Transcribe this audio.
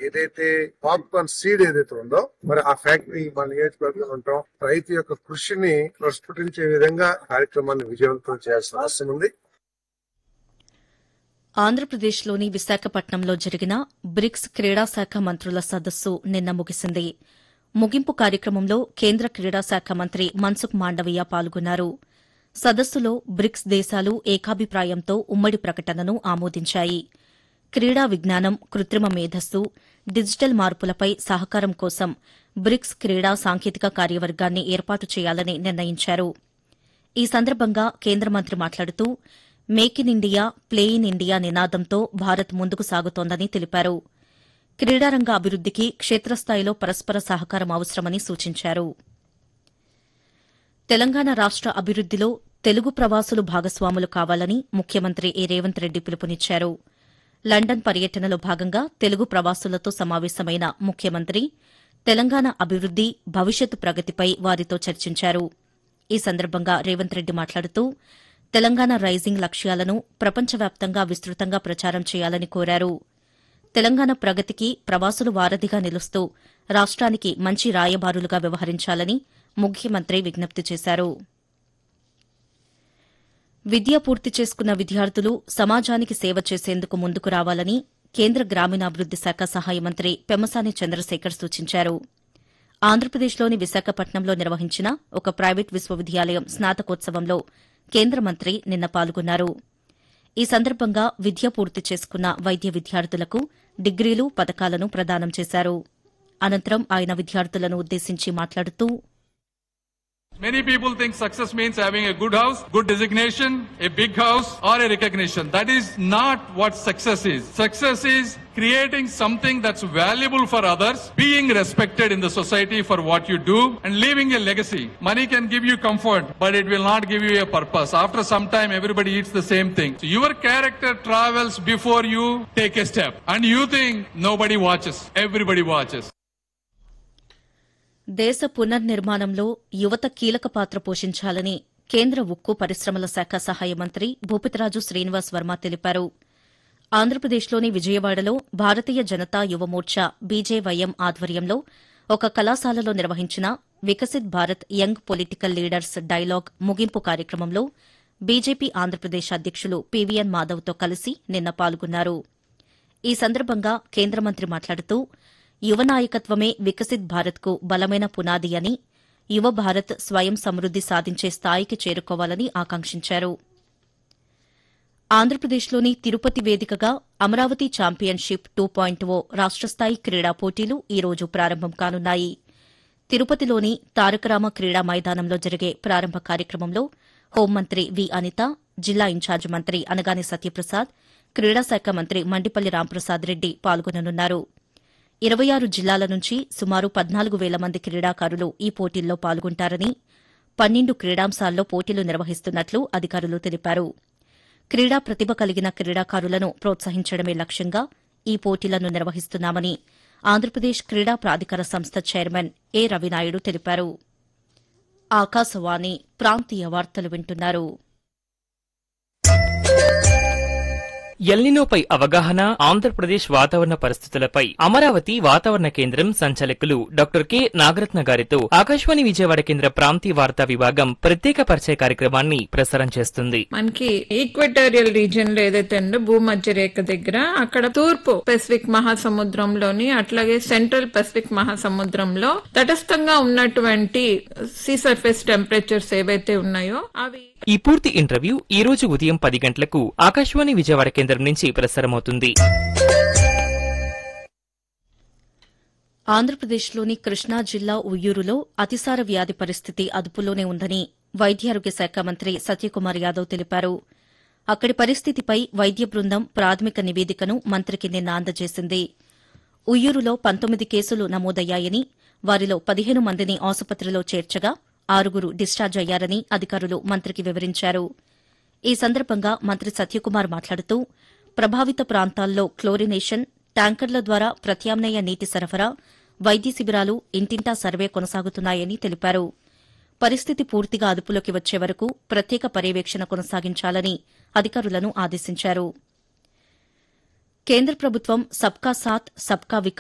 ఏదైతే popcorn seed ఏదైతే ఉందో మరి ఆ ఫ్యాక్టరీ మన నియోజకవర్గంలో ఉంటాం రైతు యొక్క కృషిని ప్రస్ఫుటించే విధంగా కార్యక్రమాన్ని విజయవంతం చేయాల్సిన అవసరం ఉంది. ఆంధ్రప్రదేశ్లోని విశాఖపట్నంలో జరిగిన బ్రిక్స్ క్రీడా శాఖ మంత్రుల సదస్సు నిన్న ముగిసింది. ముగింపు కార్యక్రమంలో కేంద్ర క్రీడా శాఖ మంత్రి మన్సుఖ్ మాండవీయ పాల్గొన్నారు. సదస్సులో బ్రిక్స్ దేశాలు ఏకాభిప్రాయంతో ఉమ్మడి ప్రకటనను ఆమోదించాయి. క్రీడా విజ్ఞానం, కృత్రిమ మేధస్సు, డిజిటల్ మార్పులపై సహకారం కోసం బ్రిక్స్ క్రీడా సాంకేతిక కార్యవర్గాన్ని ఏర్పాటు చేయాలని నిర్ణయించారు. ఈ సందర్భంగా కేంద్ర మంత్రి మాట్లాడుతూ make in India, play in India నినాదంతో భారత్ ముందుకు సాగుతోందని తెలిపారు. క్రీడారంగ అభివృద్దికి క్షేత్రస్థాయిలో పరస్పర సహకారం అవసరమని సూచించారు. తెలంగాణ రాష్ట అభివృద్దిలో తెలుగు ప్రవాసులు భాగస్వాములు కావాలని ముఖ్యమంత్రి ఏ రేవంత్ రెడ్డి పిలుపునిచ్చారు. లండన్ పర్యటనలో భాగంగా తెలుగు ప్రవాసులతో సమావేశమైన ముఖ్యమంత్రి తెలంగాణ అభివృద్ది, భవిష్యత్తు ప్రగతిపై వారితో చర్చించారు. ఈ సందర్భంగా రేవంత్ రెడ్డి మాట్లాడుతూ తెలంగాణ రైజింగ్ లక్ష్యాలను ప్రపంచవ్యాప్తంగా విస్తృతంగా ప్రచారం చేయాలని కోరారు. తెలంగాణ ప్రగతికి ప్రవాసులు వారధిగా నిలుస్తూ రాష్ట్రానికి మంచి రాయబారులుగా వ్యవహరించాలని ముఖ్యమంత్రి విజ్ఞప్తి చేశారు. విద్య పూర్తి చేసుకున్న విద్యార్థులు సమాజానికి సేవ చేసేందుకు ముందుకు రావాలని కేంద్ర గ్రామీణాభివృద్ది శాఖ సహాయ మంత్రి పెమ్మసాని చంద్రశేఖర్ సూచించారు. ఆంధ్రప్రదేశ్లోని విశాఖపట్నంలో నిర్వహించిన ఒక ప్రైవేట్ విశ్వవిద్యాలయం స్నాతకోత్సవంలో కేంద్ర మంత్రి నిన్న పాల్గొన్నారు. ఈ సందర్భంగా విద్య పూర్తి చేసుకున్న వైద్య విద్యార్థులకు డిగ్రీలు, పతకాలను ప్రదానం చేశారు. అనంతరం ఆయన విద్యార్థులను ఉద్దేశించి మాట్లాడుతూ Many people think success means having a good house, good designation, a big house, or a recognition. That is not what success is. Success is creating something that's valuable for others, being respected in the society for what you do, and leaving a legacy. Money can give you comfort, but it will not give you a purpose. After some time, everybody eats the same thing. So your character travels before you take a step. And you think nobody watches. Everybody watches. దేశ పునర్నిర్మాణంలో యువత కీలక పాత్ర పోషించాలని కేంద్ర ఉక్కు పరిశ్రమల శాఖ సహాయ మంత్రి భూపతిరాజు శ్రీనివాస్ వర్మ తెలిపారు. ఆంధ్రప్రదేశ్లోని విజయవాడలో భారతీయ జనతా యువమోర్చా బీజేవైఎం ఆధ్వర్యంలో ఒక కళాశాలలో నిర్వహించిన Viksit Bharat young political leaders dialogue ముగింపు కార్యక్రమంలో బీజేపీ ఆంధ్రప్రదేశ్ అధ్యకులు పీవీఎన్ మాధవ్తో కలిసి నిన్న పాల్గొన్నారు. ఈ సందర్భంగా కేంద్ర మంత్రి మాట్లాడుతూ యువ నాయకత్వమే వికసిత్ భారత్కు బలమైన పునాది అని, యువ భారత్ స్వయం సమృద్ది సాధించే స్థాయికి చేరుకోవాలని ఆకాంక్షించారు. ఆంధ్రప్రదేశ్లోని తిరుపతి వేదికగా అమరావతి ఛాంపియన్షిప్ 2.0 రాష్టస్థాయి క్రీడా పోటీలు ఈ రోజు ప్రారంభం కానున్నాయి. తిరుపతిలోని తారకరామ క్రీడా మైదానంలో జరిగే ప్రారంభ కార్యక్రమంలో హోంమంత్రి వి అనిత, జిల్లా ఇన్ఛార్జ్ మంత్రి అనగాని సత్యప్రసాద్, క్రీడా శాఖ మంత్రి మండిపల్లి రాంప్రసాద్ రెడ్డి పాల్గొననున్నారు. 26 జిల్లాల నుంచి సుమారు 14,000 మంది క్రీడాకారులు ఈ పోటీల్లో పాల్గొంటారని, 12 క్రీడాంశాల్లో పోటీలు నిర్వహిస్తున్నట్లు అధికారులు తెలిపారు. క్రీడా ప్రతిభ కలిగిన క్రీడాకారులను ప్రోత్సహించడమే లక్ష్యంగా ఈ పోటీలను నిర్వహిస్తున్నామని ఆంధ్రప్రదేశ్ క్రీడా ప్రాధికార సంస్థ చైర్మన్ ఏ రవినాయుడు తెలిపారు. ఆకాశవాణి ప్రాంతీయ వార్తలు వింటున్నారు. ఎల్నినోపై అవగాహన, ఆంధ్రప్రదేశ్ వాతావరణ పరిస్థితులపై అమరావతి వాతావరణ కేంద్రం సంచాలకులు డాక్టర్ కె నాగరత్న గారితో ఆకాశవాణి విజయవాడ కేంద్ర ప్రాంతీయ వార్తా విభాగం ప్రత్యేక పరిచయ కార్యక్రమాన్ని ప్రసారం చేస్తుంది. మనకి ఈక్వెటోరియల్ రీజియన్ లో ఏదైతే ఉందో భూమధ్య రేఖ దగ్గర అక్కడ తూర్పు పెసిఫిక్ మహాసముద్రంలోని అట్లాగే సెంట్రల్ పెసిఫిక్ మహాసముద్రంలో తటస్థంగా ఉన్నటువంటి సీ సర్ఫేస్ టెంపరేచర్స్ ఏవైతే ఉన్నాయో అవి ఈ పూర్తి ఇంటర్వ్యూ ఈ రోజు ఉదయం 10 గంటలకు ఆకాశవాణి విజయవాడ కేంద్రం నుంచి ప్రసారమవుతుంది. ఆంధ్రప్రదేశ్లోని కృష్ణా జిల్లా ఉయ్యూరులో అతిసార వ్యాధి పరిస్థితి అదుపులోనే ఉందని వైద్యారోగ్య శాఖ మంత్రి సత్యకుమార్ యాదవ్ తెలిపారు. అక్కడి పరిస్థితిపై వైద్య బృందం ప్రాథమిక నివేదికను మంత్రికి నిన్న అందజేసింది. ఉయ్యూరులో 19 కేసులు నమోదయ్యాయని, వారిలో 15 మందిని ఆసుపత్రిలో చేర్చగా 6 డిశ్చార్జ్ అయ్యారని అధికారులు మంత్రికి వివరించారు. ఈ సందర్భంగా మంత్రి సత్యకుమార్ మాట్లాడుతూ ప్రభావిత ప్రాంతాల్లో క్లోరినేషన్, ట్యాంకర్ల ద్వారా ప్రత్యామ్నాయ నీటి సరఫరా, వైద్య శిబిరాలు, ఇంటింటా సర్వే కొనసాగుతున్నాయని తెలిపారు. పరిస్థితి పూర్తిగా అదుపులోకి వచ్చే వరకు ప్రత్యేక పర్యవేక్షణ కొనసాగించాలని అధికారులను ఆదేశించారు. కేంద్ర ప్రభుత్వం సబ్కా సాత్ సబ్కా వికాస్